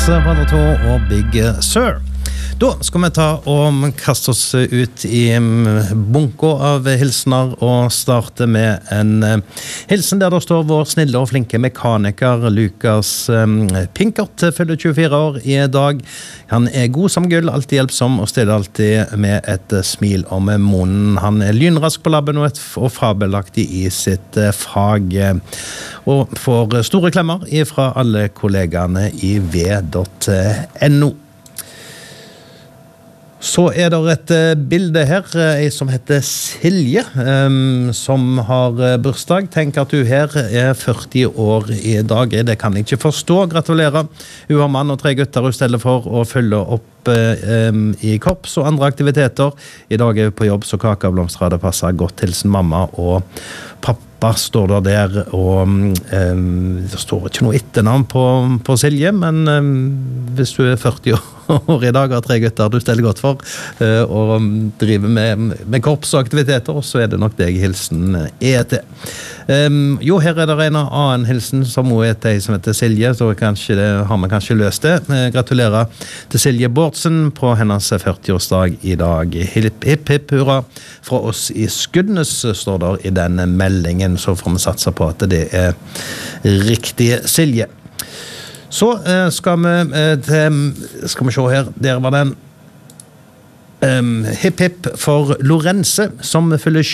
på 102 og Big Sur. Da skal vi ta og kaste oss ut i bunko av hilsener og starte med en hilsen der det står vår snille og flinke mekaniker Lukas Pinkert, fyller 24 år i dag. Han god som gull, alltid hjelpsom og stiller alltid med et smil om munnen. Han lynrask på labben og fabelaktig i sitt fag og får store klemmer fra alle kollegaene i v.no. Så det et bilde her, som heter Silje, som har bursdag. Tenk at du her 40 år i dag. Det kan jeg ikke forstå. Gratulerer. Hun har mann og 3 gutter hun steller for å følge opp i korps og andre aktiviteter. I dag hun på jobb, så kaka og blomster det passer godt til sin mamma og pappa står der, og det står ikke noe etternavn på Silje, men hvis du 40 år i dag, har 3 gutter du steller godt for, og driver med korps og aktiviteter, så det nok deg hilsen til. Jo, her det en annen hilsen som også til som heter Silje, så kanskje har vi kanskje løst det. Gratulerer til Silje Bårdsen på hennes 40-årsdag i dag. Hipp, hipp, hipp, hurra fra oss i Skudenes, står der i den meldingen, så får vi satse på at det riktig, Silje. Så skal vi se her, der var den hipp hipp for Lorenze, som fyller